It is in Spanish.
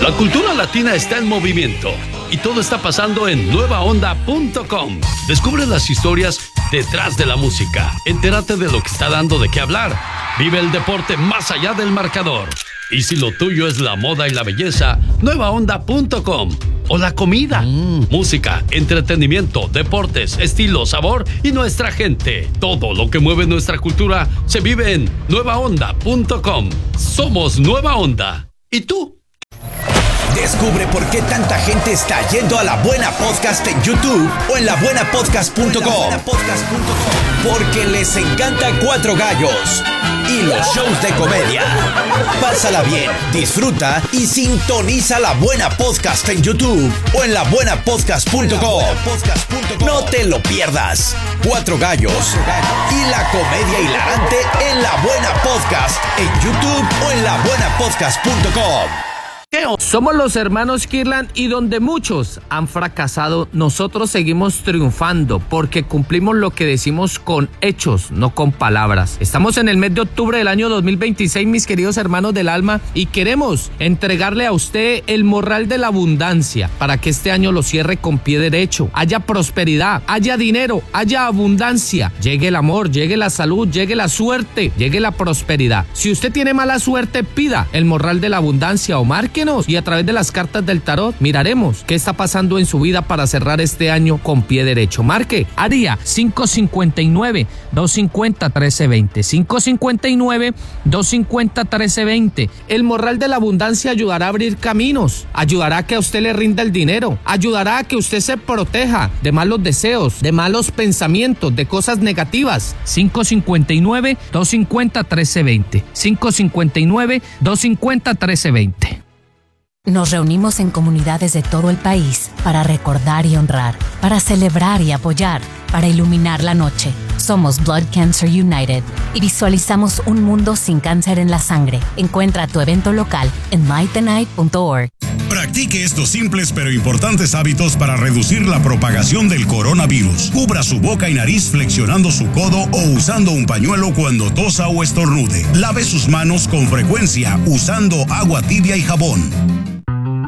La cultura latina está en movimiento y todo está pasando en nuevaonda.com. Descubre las historias detrás de la música. Entérate de lo que está dando de qué hablar. Vive el deporte más allá del marcador. Y si lo tuyo es la moda y la belleza, nuevaonda.com. O la comida, música, entretenimiento, deportes, estilo, sabor y nuestra gente. Todo lo que mueve nuestra cultura se vive en nuevaonda.com. Somos Nueva Onda. ¿Y tú? Descubre por qué tanta gente está yendo a La Buena Podcast en YouTube o en labuenapodcast.com. Porque les encanta Cuatro Gallos y los shows de comedia. Pásala bien, disfruta y sintoniza La Buena Podcast en YouTube o en labuenapodcast.com. No te lo pierdas. Cuatro Gallos y la comedia hilarante en La Buena Podcast en YouTube o en labuenapodcast.com. Somos los hermanos Kirlan y donde muchos han fracasado, nosotros seguimos triunfando porque cumplimos lo que decimos con hechos, no con palabras. Estamos en el mes de octubre del año 2026, mis queridos hermanos del alma, y queremos entregarle a usted el morral de la abundancia para que este año lo cierre con pie derecho. Haya prosperidad, haya dinero, haya abundancia, llegue el amor, llegue la salud, llegue la suerte, llegue la prosperidad. Si usted tiene mala suerte, pida el morral de la abundancia o márquenos y a través de las cartas del tarot miraremos qué está pasando en su vida para cerrar este año con pie derecho. Marque área 559-250-1320, 559-250-1320. El morral de la abundancia ayudará a abrir caminos, ayudará a que a usted le rinda el dinero, ayudará a que usted se proteja de malos deseos, de malos pensamientos, de cosas negativas. 559-250-1320, 559-250-1320. Nos reunimos en comunidades de todo el país para recordar y honrar, para celebrar y apoyar, para iluminar la noche. Somos Blood Cancer United y visualizamos un mundo sin cáncer en la sangre. Encuentra tu evento local en lightthenight.org. Practique estos simples pero importantes hábitos para reducir la propagación del coronavirus. Cubra su boca y nariz flexionando su codo o usando un pañuelo cuando tosa o estornude. Lave sus manos con frecuencia usando agua tibia y jabón.